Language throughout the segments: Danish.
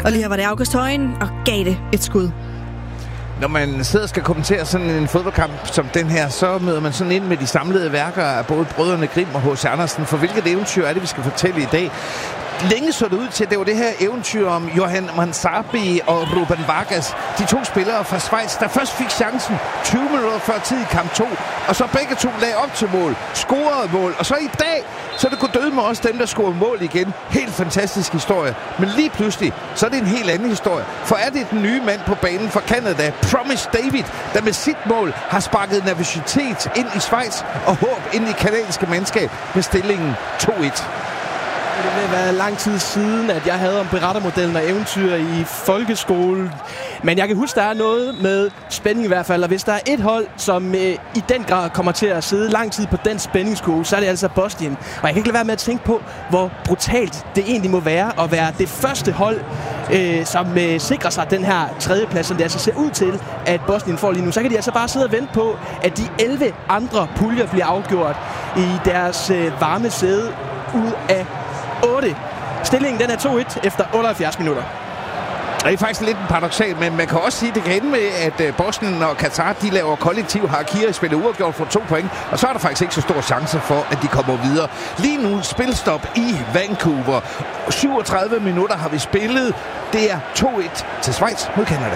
Og lige her var det August Højen og gav det et skud. Når man sidder og skal kommentere sådan en fodboldkamp som den her, så møder man sådan ind med de samlede værker af både brødrene Grimm og H.C. Andersen. For hvilket eventyr er det, vi skal fortælle i dag? Længe så det ud til, at det var det her eventyr om Johan Mansabi og Ruben Vargas. De to spillere fra Schweiz, der først fik chancen 20 minutter før tid i kamp 2. Og så begge to lagde op til mål, scorede mål. Og så i dag, så er det gået døde med også dem, der scorede mål igen. Helt fantastisk historie. Men lige pludselig, så er det en helt anden historie. For er det den nye mand på banen for Canada, Promise David, der med sit mål har sparket nervøsitet ind i Schweiz og håb ind i kanadiske mandskab med stillingen 2-1. Det vil være lang tid siden, at jeg havde om berettermodellen og eventyr i folkeskole. Men jeg kan huske, der er noget med spænding i hvert fald. Og hvis der er et hold, som i den grad kommer til at sidde lang tid på den spændingskurve, så er det altså Bosnien. Og jeg kan ikke lade være med at tænke på, hvor brutalt det egentlig må være at være det første hold, som sikrer sig den her tredjeplads, som det altså ser ud til, at Bosnien får lige nu. Så kan de altså bare sidde og vente på, at de 11 andre puljer bliver afgjort i deres varme sæde ud af 8. Stillingen den er 2-1 efter 78 minutter. Det er faktisk lidt en paradoksal, men man kan også sige, at det kan ende med, at Bosnien og Katar, de laver kollektiv harakiri, spiller uafgjort for 2 point, og så er der faktisk ikke så stor chance for, at de kommer videre. Lige nu spilstop i Vancouver. 37 minutter har vi spillet. Det er 2-1 til Schweiz mod Canada.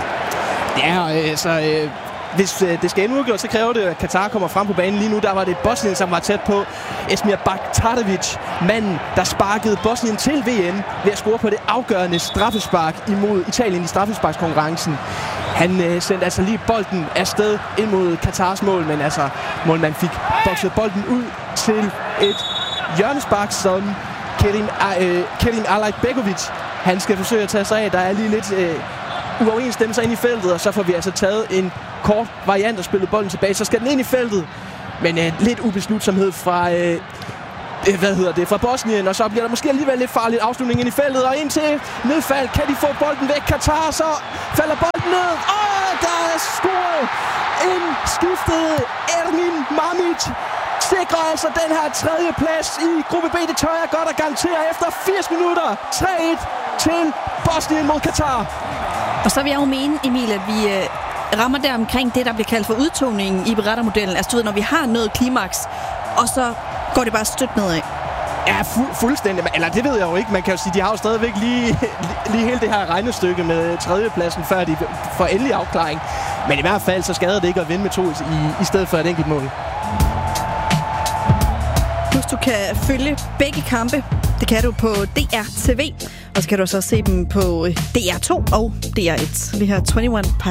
Ja, hvis det skal ende udgjort, så kræver det, at Katar kommer frem på banen. Lige nu, der var det Bosnien, som var tæt på. Esmir Baktarevic, manden, der sparkede Bosnien til VM ved at score på det afgørende straffespark imod Italien i straffesparkskonkurrencen. Han sendte altså lige bolden afsted ind mod Katars mål, men altså målmanden fik bokset bolden ud til et hjørnespark, som Kerim Alajbegovic, han skal forsøge at tage sig af. Der er lige lidt uoverensstemmelser ind i feltet, og så får vi altså taget en kort variant og spillet bolden tilbage. Så skal den ind i feltet, men lidt ubeslutsomhed fra fra Bosnien, og så bliver der måske alligevel lidt farligt afslutning ind i feltet, og ind til nedfald. Kan de få bolden væk? Katar, så falder bolden ned. Der er scoret en skiftet Ermin Mamic. Sikrer altså den her tredje plads i gruppe B. Det tør jeg godt at garantere efter 80 minutter. 3-1 til Bosnien mod Katar. Og så vil jeg jo mene, Emil, at vi rammer der omkring det, der bliver kaldt for udtoningen i berettermodellen. Altså, når vi har nået klimaks, og så går det bare stødt nedad. Ja, fuldstændig. Eller det ved jeg jo ikke. Man kan jo sige, de har jo stadigvæk lige hele det her regnestykke med tredjepladsen, før de får endelig afklaring. Men i hvert fald, så skader det ikke at vinde med 2 i stedet for et enkelt mål. Plus du kan følge begge kampe. Det kan du på DR TV. Og så kan du så se dem på DR2 og DR1. Vi har 21